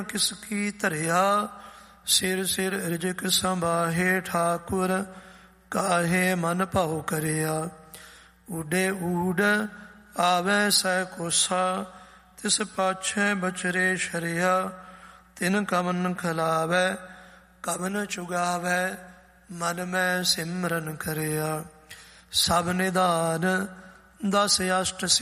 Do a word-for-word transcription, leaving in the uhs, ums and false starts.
ਕਿਸ ਕੀ ਧਰਿਆ, ਸਿਰ ਸਿਰ ਰਿਜਕ ਸੰਭਾਹੇ ਠਾਕੁਰ, ਕਾਹੇ ਮਨ ਭਾਉ ਕਰਿਆ। ਊਡੇ ਊਡ ਆਵੈ ਸਹਿ ਕੋਸਾ, ਤਿਸ ਪਾਛੈ ਬਚਰੇ ਸ਼ਰਿਆ। ਤਿਨ ਕਵਨ ਖਲਾਵੈ ਕਵਨ ਚੁਗਾਵੈ, ਮਨ ਮੈਂ ਸਿਮਰਨ ਕਰਿਆ। ਸਭ ਨਿਧਾਨ ਦਸ ਅਸ਼ਟ